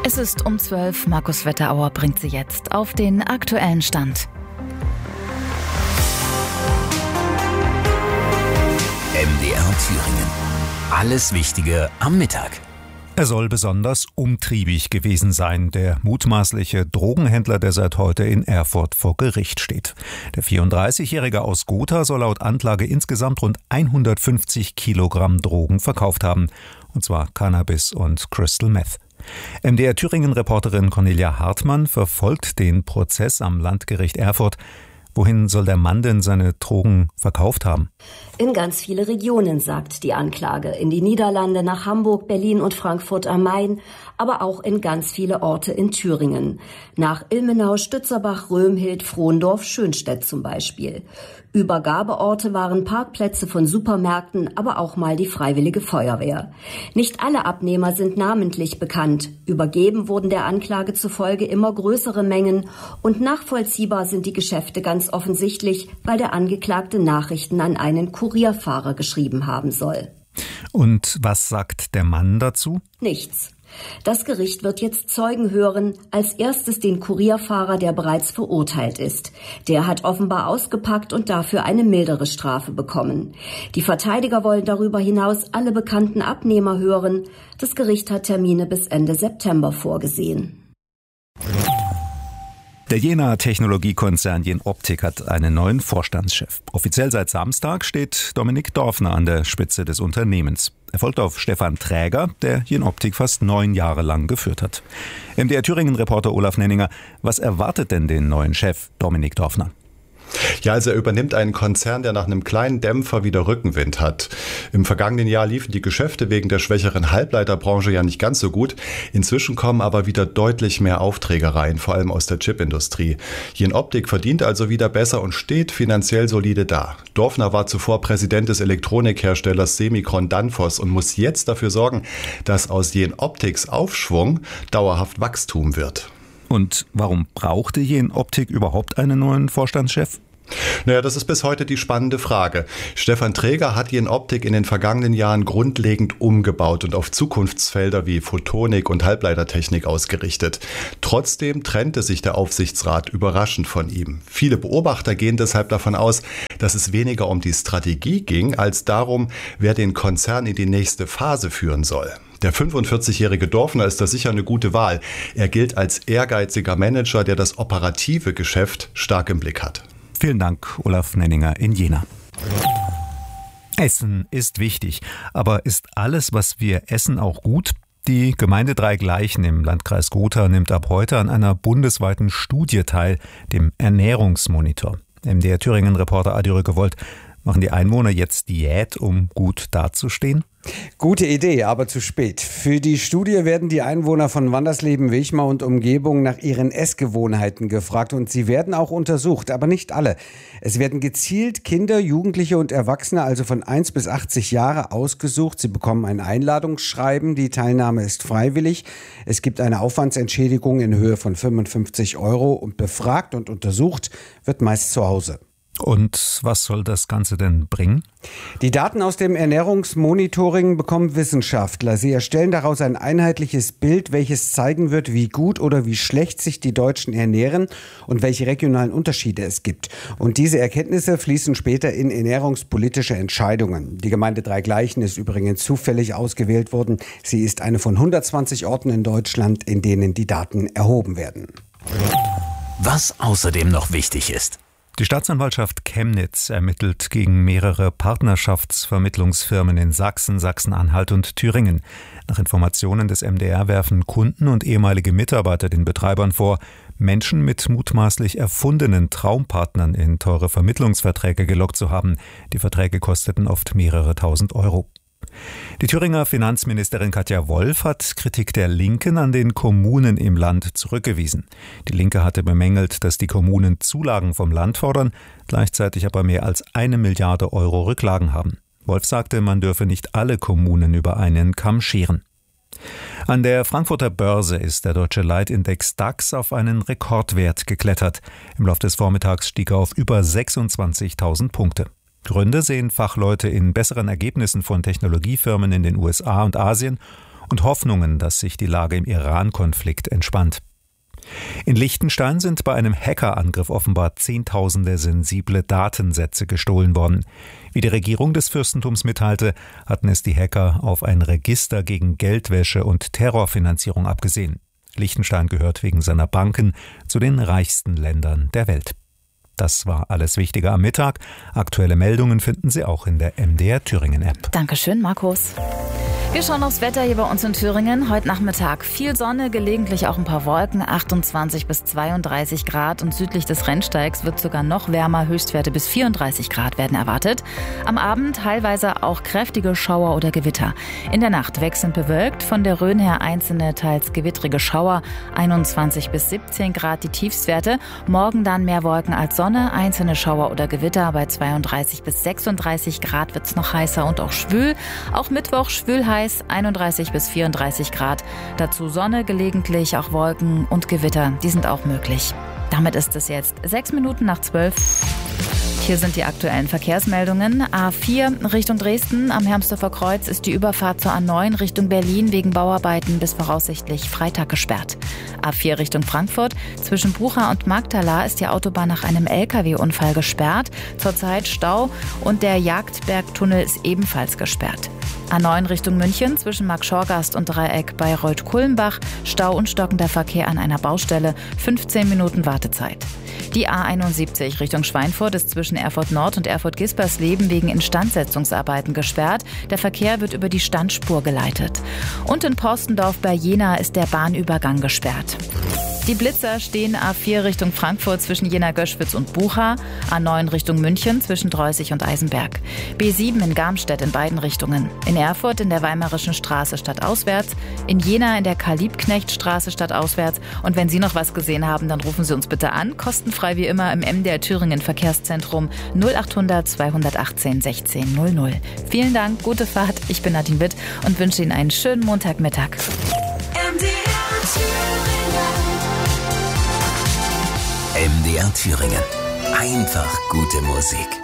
Es ist um 12. Markus Wetterauer bringt Sie jetzt auf den aktuellen Stand. MDR Thüringen. Alles Wichtige am Mittag. Er soll besonders umtriebig gewesen sein, der mutmaßliche Drogenhändler, der seit heute in Erfurt vor Gericht steht. Der 34-Jährige aus Gotha soll laut Anklage insgesamt rund 150 Kilogramm Drogen verkauft haben, und zwar Cannabis und Crystal Meth. MDR Thüringen-Reporterin Cornelia Hartmann verfolgt den Prozess am Landgericht Erfurt. Wohin soll der Mann denn seine Drogen verkauft haben? In ganz viele Regionen, sagt die Anklage. In die Niederlande, nach Hamburg, Berlin und Frankfurt am Main, aber auch in ganz viele Orte in Thüringen. Nach Ilmenau, Stützerbach, Römhild, Frohndorf, Schönstedt zum Beispiel. Übergabeorte waren Parkplätze von Supermärkten, aber auch mal die Freiwillige Feuerwehr. Nicht alle Abnehmer sind namentlich bekannt. Übergeben wurden der Anklage zufolge immer größere Mengen und nachvollziehbar sind die Geschäfte ganz offensichtlich, weil der Angeklagte Nachrichten an einen Kurierfahrer geschrieben haben soll. Und was sagt der Mann dazu? Nichts. Das Gericht wird jetzt Zeugen hören, als erstes den Kurierfahrer, der bereits verurteilt ist. Der hat offenbar ausgepackt und dafür eine mildere Strafe bekommen. Die Verteidiger wollen darüber hinaus alle bekannten Abnehmer hören. Das Gericht hat Termine bis Ende September vorgesehen. Der Jenaer Technologiekonzern Jenoptik hat einen neuen Vorstandschef. Offiziell seit Samstag steht Dominik Dorfner an der Spitze des Unternehmens. Er folgt auf Stefan Träger, der Jenoptik fast 9 Jahre lang geführt hat. MDR Thüringen-Reporter Olaf Nenninger, was erwartet denn den neuen Chef Dominik Dorfner? Ja, also er übernimmt einen Konzern, der nach einem kleinen Dämpfer wieder Rückenwind hat. Im vergangenen Jahr liefen die Geschäfte wegen der schwächeren Halbleiterbranche ja nicht ganz so gut. Inzwischen kommen aber wieder deutlich mehr Aufträge rein, vor allem aus der Chipindustrie. Jenoptik verdient also wieder besser und steht finanziell solide da. Dorfner war zuvor Präsident des Elektronikherstellers Semicron Danfoss und muss jetzt dafür sorgen, dass aus Jenoptiks Aufschwung dauerhaft Wachstum wird. Und warum brauchte Jenoptik überhaupt einen neuen Vorstandschef? Naja, das ist bis heute die spannende Frage. Stefan Träger hat Jenoptik in den vergangenen Jahren grundlegend umgebaut und auf Zukunftsfelder wie Photonik und Halbleitertechnik ausgerichtet. Trotzdem trennte sich der Aufsichtsrat überraschend von ihm. Viele Beobachter gehen deshalb davon aus, dass es weniger um die Strategie ging, als darum, wer den Konzern in die nächste Phase führen soll. Der 45-jährige Dorfner ist da sicher eine gute Wahl. Er gilt als ehrgeiziger Manager, der das operative Geschäft stark im Blick hat. Vielen Dank, Olaf Nenninger in Jena. Essen ist wichtig, aber ist alles, was wir essen, auch gut? Die Gemeinde Dreigleichen im Landkreis Gotha nimmt ab heute an einer bundesweiten Studie teil, dem Ernährungsmonitor. MDR Thüringen-Reporter Adi Rückewold, machen die Einwohner jetzt Diät, um gut dazustehen? Gute Idee, aber zu spät. Für die Studie werden die Einwohner von Wandersleben, Wichmar und Umgebung nach ihren Essgewohnheiten gefragt und sie werden auch untersucht, aber nicht alle. Es werden gezielt Kinder, Jugendliche und Erwachsene, also von 1 bis 80 Jahre, ausgesucht. Sie bekommen ein Einladungsschreiben, die Teilnahme ist freiwillig. Es gibt eine Aufwandsentschädigung in Höhe von 55 € und befragt und untersucht wird meist zu Hause. Und was soll das Ganze denn bringen? Die Daten aus dem Ernährungsmonitoring bekommen Wissenschaftler. Sie erstellen daraus ein einheitliches Bild, welches zeigen wird, wie gut oder wie schlecht sich die Deutschen ernähren und welche regionalen Unterschiede es gibt. Und diese Erkenntnisse fließen später in ernährungspolitische Entscheidungen. Die Gemeinde Dreigleichen ist übrigens zufällig ausgewählt worden. Sie ist eine von 120 Orten in Deutschland, in denen die Daten erhoben werden. Was außerdem noch wichtig ist. Die Staatsanwaltschaft Chemnitz ermittelt gegen mehrere Partnerschaftsvermittlungsfirmen in Sachsen, Sachsen-Anhalt und Thüringen. Nach Informationen des MDR werfen Kunden und ehemalige Mitarbeiter den Betreibern vor, Menschen mit mutmaßlich erfundenen Traumpartnern in teure Vermittlungsverträge gelockt zu haben. Die Verträge kosteten oft mehrere tausend €. Die Thüringer Finanzministerin Katja Wolf hat Kritik der Linken an den Kommunen im Land zurückgewiesen. Die Linke hatte bemängelt, dass die Kommunen Zulagen vom Land fordern, gleichzeitig aber mehr als 1 Milliarde € Rücklagen haben. Wolf sagte, man dürfe nicht alle Kommunen über einen Kamm scheren. An der Frankfurter Börse ist der deutsche Leitindex DAX auf einen Rekordwert geklettert. Im Laufe des Vormittags stieg er auf über 26.000 Punkte. Gründe sehen Fachleute in besseren Ergebnissen von Technologiefirmen in den USA und Asien und Hoffnungen, dass sich die Lage im Iran-Konflikt entspannt. In Liechtenstein sind bei einem Hackerangriff offenbar Zehntausende sensible Datensätze gestohlen worden. Wie die Regierung des Fürstentums mitteilte, hatten es die Hacker auf ein Register gegen Geldwäsche und Terrorfinanzierung abgesehen. Liechtenstein gehört wegen seiner Banken zu den reichsten Ländern der Welt. Das war alles Wichtige am Mittag. Aktuelle Meldungen finden Sie auch in der MDR Thüringen App. Dankeschön, Markus. Wir schauen aufs Wetter hier bei uns in Thüringen. Heute Nachmittag viel Sonne, gelegentlich auch ein paar Wolken, 28 bis 32 Grad und südlich des Rennsteigs wird sogar noch wärmer, Höchstwerte bis 34 Grad werden erwartet. Am Abend teilweise auch kräftige Schauer oder Gewitter. In der Nacht wechselnd bewölkt, von der Rhön her einzelne teils gewittrige Schauer, 21 bis 17 Grad die Tiefstwerte. Morgen dann mehr Wolken als Sonne, einzelne Schauer oder Gewitter, bei 32 bis 36 Grad wird's noch heißer und auch schwül. Auch Mittwoch schwül heiß, 31 bis 34 Grad. Dazu Sonne, gelegentlich auch Wolken und Gewitter, die sind auch möglich. Damit ist es jetzt 6 Minuten nach 12. Hier sind die aktuellen Verkehrsmeldungen. A4 Richtung Dresden am Hermsdorfer Kreuz ist die Überfahrt zur A9 Richtung Berlin wegen Bauarbeiten bis voraussichtlich Freitag gesperrt. A4 Richtung Frankfurt zwischen Bucha und Magdala ist die Autobahn nach einem LKW-Unfall gesperrt. Zurzeit Stau und der Jagdbergtunnel ist ebenfalls gesperrt. A9 Richtung München zwischen Marktschorgast und Dreieck Bayreuth-Kulmbach. Stau und stockender Verkehr an einer Baustelle. 15 Minuten Wartezeit. Die A71 Richtung Schweinfurt ist zwischen Erfurt Nord und Erfurt-Gispersleben wegen Instandsetzungsarbeiten gesperrt. Der Verkehr wird über die Standspur geleitet. Und in Porstendorf bei Jena ist der Bahnübergang gesperrt. Die Blitzer stehen A4 Richtung Frankfurt zwischen Jena-Göschwitz und Bucha, A9 Richtung München zwischen Dreußig und Eisenberg, B7 in Garmstedt in beiden Richtungen, in Erfurt in der Weimarischen Straße stadtauswärts, in Jena in der Karl-Liebknecht-Straße stadtauswärts und wenn Sie noch was gesehen haben, dann rufen Sie uns bitte an, kostenfrei wie immer im MDR Thüringen Verkehrszentrum 0800 218 16 00. Vielen Dank, gute Fahrt, ich bin Nadine Witt und wünsche Ihnen einen schönen Montagmittag. MDR Thüringen. Einfach gute Musik.